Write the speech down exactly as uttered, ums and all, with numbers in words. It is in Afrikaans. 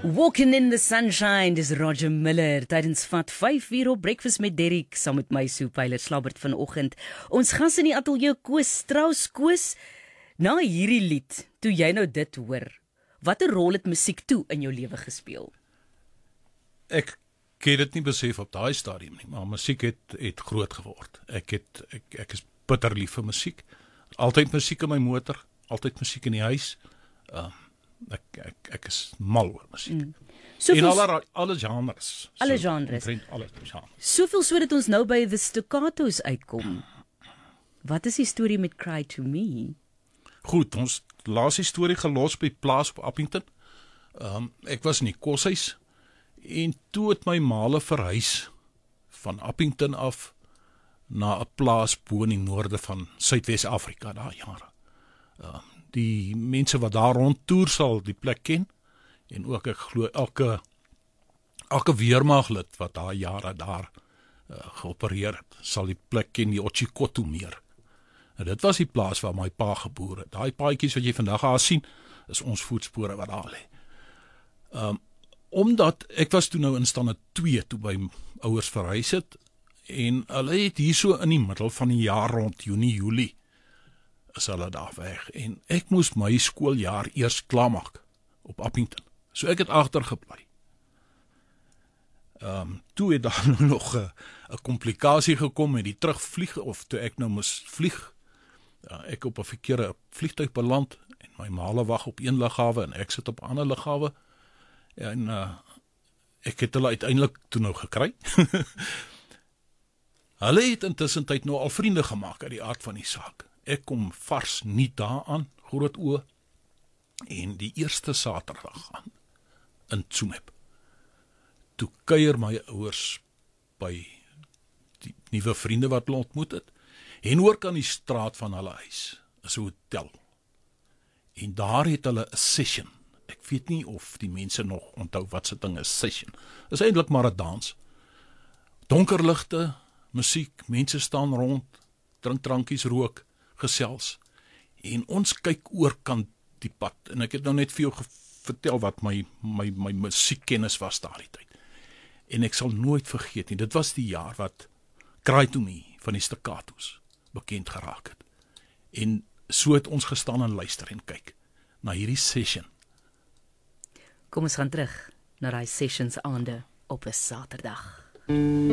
Walking in the Sunshine, dis Roger Miller, tydens vat vyf uur op Breakfast met Derrick, saam met my Sue Pilot Slabbert vanoggend. Ons gas in die ateljee Koos Strauss. Koos, na hierdie lied, toe jy nou dit hoor, watter rol het musiek toe in jou lewe gespeel? Ek het dit nie besef op daai stadium nie, maar musiek het, het groot geword. Ek, het, ek, ek is bitter lief vir musiek. Altyd musiek in my motor, altyd musiek in die huis. Uh, ek, ek, ek is mal oor musiek. Mm. So in alle, alle genres. Alle so, genres. Alle genres. Soveel so dat ons nou by The Staccatos uitkom. Wat is die storie met Cry to Me? Goed, ons laas die storie gelos by plaas op Appington. Um, ek was in die koshuis en toe het my maale verhuis van Appington af na 'n plaas bo in die noorde van Suidwes-Afrika daai jare. Um, die mense wat daar rond toer sal die plek ken en ook ek glo elke elke weermaglid wat daai jare daar uh, geopereer het, sal die plek ken, die Otjikoto meer. En dit was die plaas waar my pa geboor het. Daai paadjies wat jy vandag daar sien, is ons voetspore wat daar lê. Um, omdat ek was toe nou in stande twee toe by ouers verhuis het en hulle het hier so in die middel van die jaar rond Junie, Julie is hulle daar weg en ek moes my skooljaar eers klaarmaak op Appington. So ek het agtergebly. Ehm um, toe het daar nou nog 'n 'n komplikasie gekom met die terugvlieg of toe ek nou moes vlieg. Uh, ek op 'n verkeerde vliegtuig beland en my maale wag op een lughawe en ek sit op 'n ander lughawe. En uh, ek het hulle uiteindelik toe nou gekry. Hulle het intussen tyd nou al vriende gemaak uit die aard van die saak. Ek kom vars nie daaraan, groot oë, en die eerste Saterdag aan in Tsumeb. Toe kuier my ouers by die nuwe vriende wat hulle ontmoet het, en ook aan die straat van hulle huis, is 'n hotel. En daar het hulle 'n session. Ek weet nie of die mense nog onthou wat se ding is session. Dis eintlik maar 'n dans. Donker ligte, musiek, mense staan rond, drink drankies, rook, gesels. En ons kyk oor kant die pad. En ek het nou net vir jou vertel wat my my my musiekkennis was daardie tyd. En ek sal nooit vergeet nie. Dit was die jaar wat Cry to Me van die Staccatos bekend geraak het. En so het ons gestaan en luister en kyk na hierdie session. Kom ons gaan terug na daai sessions aande op 'n Saterdag.